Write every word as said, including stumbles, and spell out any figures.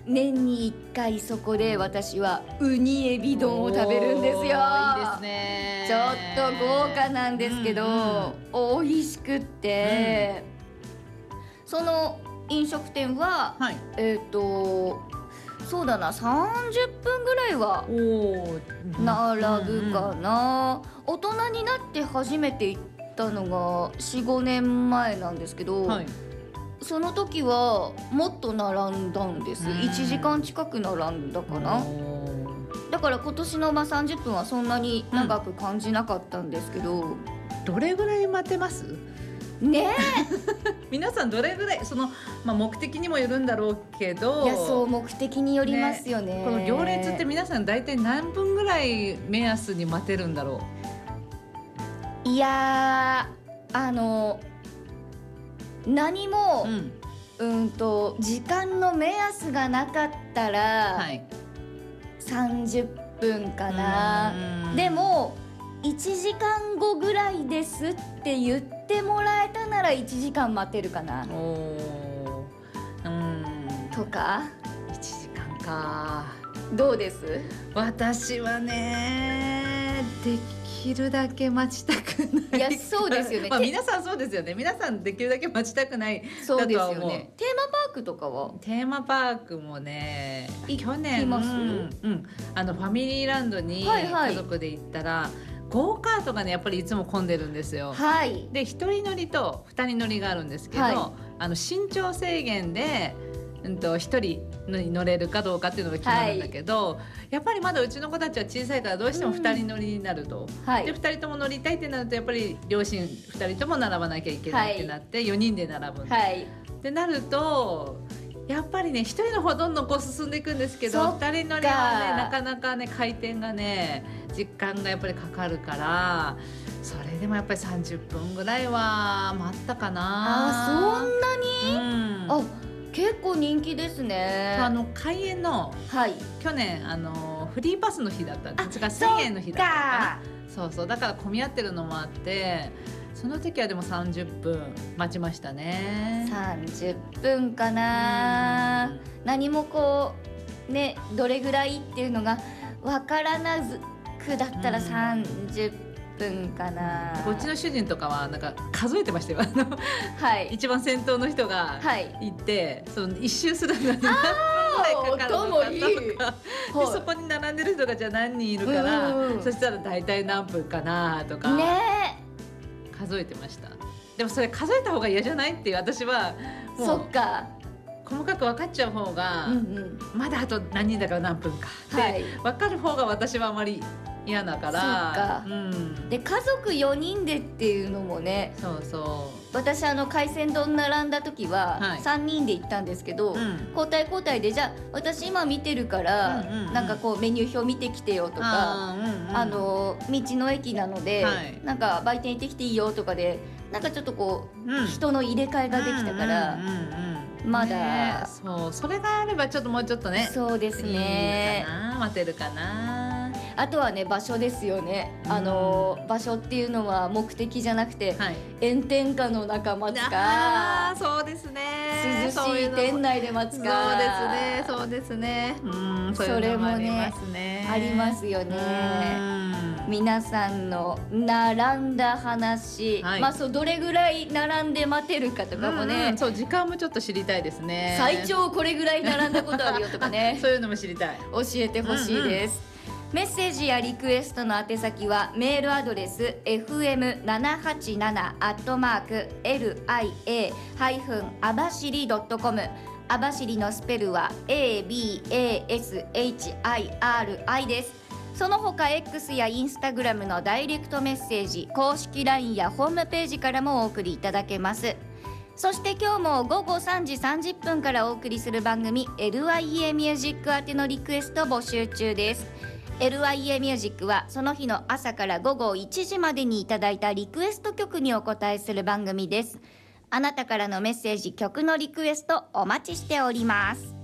年にいっかいそこで私はウニエビ丼を食べるんですよ。いいですね。 ちょっと豪華なんですけど、うんうん、美味しくって、うん、その飲食店は、はい、えっとそうだなさんじゅっぷんぐらいは並ぶかな、うんうん、大人になって初めて行ったのが よん,ご 年前なんですけど、はい、その時はもっと並んだんです。いちじかん近く並んだかな。だから今年のまあさんじゅっぷんはそんなに長く感じなかったんですけど、うん、 どれぐらい待てますね皆さんどれぐらいその、まあ、目的にもよるんだろうけど、 いやそう目的によりますよ ね, ねこの行列って皆さん大体何分ぐらい目安に待てるんだろう。いやあの何も、うん、うんと時間の目安がなかったら、はい、さんじゅっぷんかな。でもいちじかんごぐらいですって言ってもらえたならいちじかん待てるかな。おうんとかいちじかんか。 どうです？ 私はねできるだけ待ちたくない。 いやそうですよね、 まあ、皆さんそうですよね。皆さんできるだけ待ちたくないだとは思う。そうですよね。 テーマパークとかはテーマパークもね去年、 うんうん、あのファミリーランドに家族で行ったら、はいはい、ゴーカートがねやっぱりいつも混んでるんですよ、はい、でひとり乗りとふたり乗りがあるんですけど、はい、あの身長制限で、うん、とひとりに乗れるかどうかっていうのが決まるんだけど、はい、やっぱりまだうちの子たちは小さいからどうしてもふたり乗りになると、うんはい、でふたりとも乗りたいってなるとやっぱり両親ふたりとも並ばなきゃいけないってなって、はい、よにんで並ぶんで、はい、ってなるとやっぱりねひとりの方どんどんこう進んでいくんですけどふたり乗りはねなかなかね回転がね時間がやっぱりかかるからそれでもやっぱりさんじゅっぷんぐらいは待ったかな。 あそんなに、うん、あ結構人気ですね。 あの開園の、はい、去年あのフリーパスの日だったんですがせんえんの日だったかな。そうそうだから混み合ってるのもあってその時はでもさんじゅっぷん待ちましたね。 さんじゅっぷんかな。何もこうねどれぐらいっていうのがわからなくだったらさんじゅっぷんかな。 うちの主人とかはなんか数えてましたよはい、一番先頭の人が行って、はい、その一周するのに何分ぐらいかかるのかとかいい、はい、でそこに並んでる人がじゃあ何人いるから、うん、そしたら大体何分かなとか、ね、数えてました。でもそれ数えた方が嫌じゃないっていう私はもうそっか細かく分かっちゃう方が、うんうん、まだあと何人だから何分かって、はい、分かる方が私はあまり嫌だから。 そうか、うん、で家族よにんでっていうのもね。 そうそう私あの海鮮丼並んだ時はさんにんで行ったんですけど、はい、うん、交代交代でじゃあ私今見てるから、うんうんうん、なんかこうメニュー表見てきてよとか あ,、うんうん、あの道の駅なので、はい、なんか売店行ってきていいよとかでなんかちょっとこう、うん、人の入れ替えができたから、うんうんうんうん、まだ、 ね、そうそれがあればちょっともうちょっとねそうですねいいかな待てるかな。 あとはね場所ですよね、うん、あの場所っていうのは目的じゃなくて、はい、炎天下の中待つかあそうですね涼しい店内で待つかそうですねそうですねうんそれもねありますよね。皆さんの並んだ話、はい、まあそうどれぐらい並んで待てるかとかもね、うんうん、 そう時間もちょっと知りたいですね。 最長これぐらい並んだことあるよとかねそういうのも知りたい教えてほしいです、うんうん、メッセージやリクエストの宛先はメールアドレス エフエムななはちなな アットマーク エルアイエー ハイフン あばしり ドットコム あばしりのスペルは エービーエーエスエイチアイアールアイ です。その他 X や Instagram のダイレクトメッセージ、公式 ライン やホームページからもお送りいただけます。そして今日もごごさんじさんじゅっぷんからお送りする番組 エルアイエー ミュージック宛てのリクエスト募集中です。 エルアイエー ミュージックはその日の朝からごごいちじまでにいただいたリクエスト曲にお答えする番組です。あなたからのメッセージ、曲のリクエストお待ちしております。